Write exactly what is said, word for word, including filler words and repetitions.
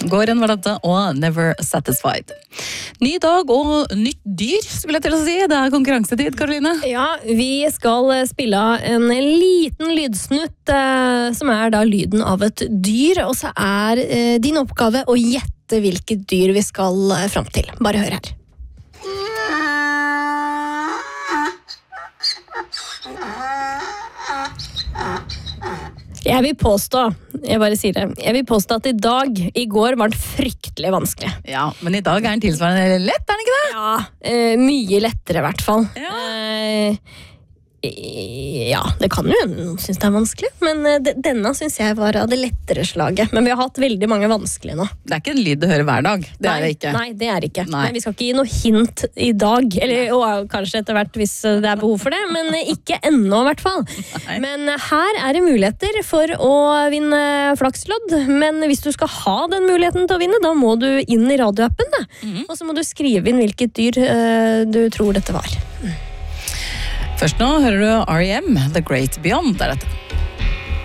Gården var dette, og Never Satisfied. Ny dag og nytt dyr, skulle jeg til å si. Det er konkurransetid, Karoline. Ja, vi skal spille en liten lydsnutt, eh, som er da lyden av et dyr, og så er eh, din oppgave å gjette hvilket dyr vi skal eh, fram til. Bare hør her. Jeg vil påstå, jeg bare sier det, jeg vil påstå at i dag, i går var det fryktelig vanskelig. Ja, men i dag er den tilsvarende lett, er den ikke det? Ja, eh, mye lettere i hvert fall. Ja. Eh, ja, det kan jo noen synes det er vanskelig, men eh, de- denne synes jeg var av det lettere slaget. Men vi har hatt veldig mange vanskelige nå. Det er ikke en lyd du hører hver dag. Det er det ikke. Nei, det er det ikke. Nei. Men vi skal ikke gi noe hint i dag, eller og, kanskje etter hvert hvis det er behov for det, men eh, ikke ennå i hvert fall. Nei. Men eh, her er det muligheter for å vinne flakslodd, men hvis du skal ha den muligheten til å vinne, da må du inn i radioappen, da. Mhm. Og så må du skrive inn hvilket dyr eh, du tror dette var. Først nå hører du R E M, The Great Beyond, det er dette.